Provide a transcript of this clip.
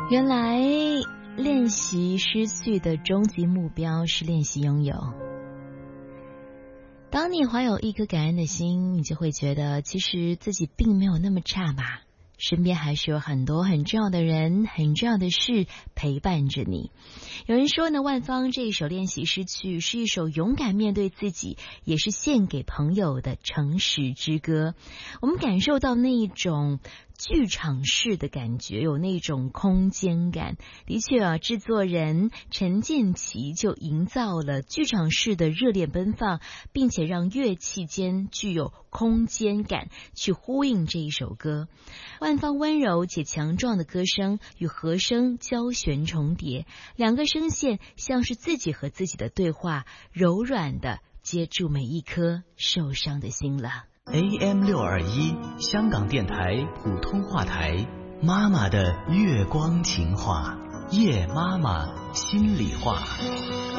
原来练习失去的终极目标是练习拥有。当你怀有一颗感恩的心，你就会觉得其实自己并没有那么差吧，身边还是有很多很重要的人，很重要的事陪伴着你。有人说呢，万芳这一首练习失去是一首勇敢面对自己，也是献给朋友的诚实之歌。我们感受到那一种剧场式的感觉，有那种空间感。的确啊，制作人陈建奇就营造了剧场式的热烈奔放，并且让乐器间具有空间感，去呼应这一首歌。万芳温柔且强壮的歌声与和声交旋重叠，两个声线像是自己和自己的对话，柔软的接住每一颗受伤的心了。 AM621 香港电台普通话台，妈妈的月光情话，夜妈妈心里话。